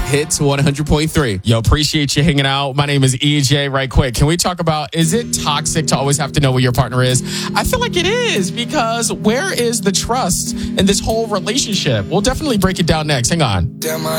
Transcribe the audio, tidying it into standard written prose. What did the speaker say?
Hits 100.3. Yo, appreciate you hanging out. My name is EJ. Right quick, can we talk about, is it toxic to always have to know where your partner is? I feel like it is, because where is the trust in this whole relationship? We'll definitely break it down next. Hang on.